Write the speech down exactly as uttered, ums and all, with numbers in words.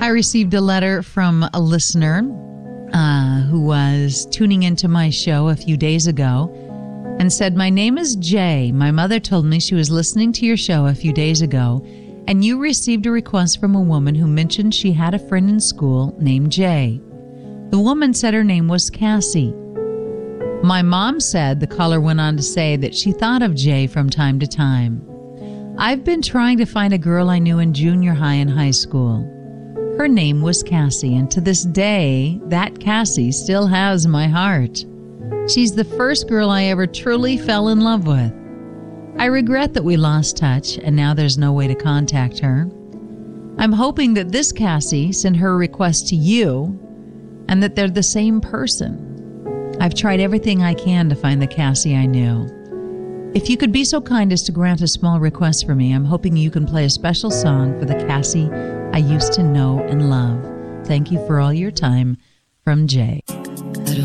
I received a letter from a listener uh, who was tuning into my show a few days ago and said, "My name is Jay. My mother told me she was listening to your show a few days ago, and you received a request from a woman who mentioned she had a friend in school named Jay. The woman said her name was Cassie. My mom said," the caller went on to say, "that she thought of Jay from time to time. I've been trying to find a girl I knew in junior high and high school. Her name was Cassie, and to this day, that Cassie still has my heart. She's the first girl I ever truly fell in love with. I regret that we lost touch, and now there's no way to contact her. I'm hoping that this Cassie sent her request to you, and that they're the same person. I've tried everything I can to find the Cassie I knew. If you could be so kind as to grant a small request for me, I'm hoping you can play a special song for the Cassie I used to know and love. Thank you for all your time. From Jay."